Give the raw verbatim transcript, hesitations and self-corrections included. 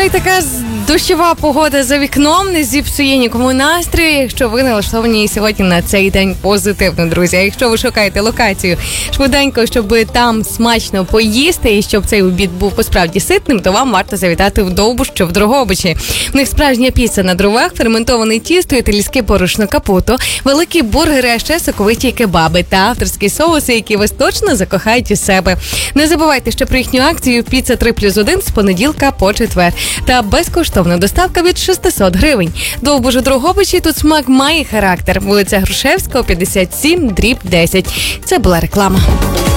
Ну і така дощова погода за вікном не зіпсує нікому настрій, якщо ви налаштовані сьогодні на цей день позитивно, друзі. А якщо ви шукаєте локацію швиденько, щоб там смачно поїсти і щоб цей обід був посправді ситним, то вам варто завітати в Довбуш, що в Дрогобичі. В них справжня піца на дровах, ферментоване тісто, італійське борошно капуто, великі бургери, а ще соковиті кебаби та авторські соуси, які вас точно закохають у себе. Не забувайте, що про їхню акцію «Піца три плюс один» з понеділка по четвер. Та безкоштовна доставка від шістсот гривень. Довбуш у Дрогобичі, тут смак має характер. Вулиця Грушевського, п'ятдесят сім, дріб десять. Це була реклама.